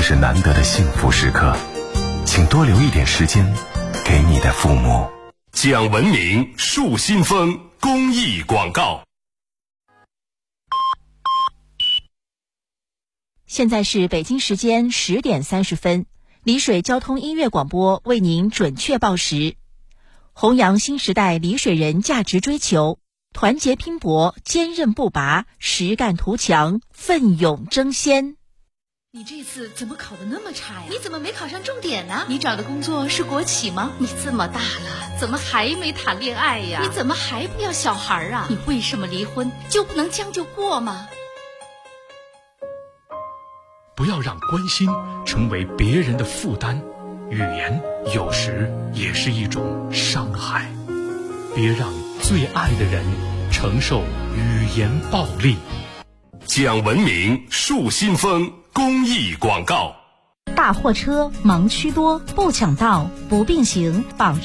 是难得的幸福时刻，请多留一点时间给你的父母。 讲文明树新风公益广告。 现在是北京时间10点30分，丽水交通音乐广播为您准确报时。弘扬新时代丽水人价值追求，团结拼搏，坚韧不拔，实干图强，奋勇争先。 你这次怎么考得那么差呀？你怎么没考上重点呢？你找的工作是国企吗？ 你这么大了，怎么还没谈恋爱呀？ 你怎么还不要小孩啊？ 你为什么离婚？就不能将就过吗？ 不要让关心成为别人的负担，语言有时也是一种伤害。别让最爱的人承受语言暴力。 讲文明树新风公益广告。 大货车盲区多，不抢道，不并行，保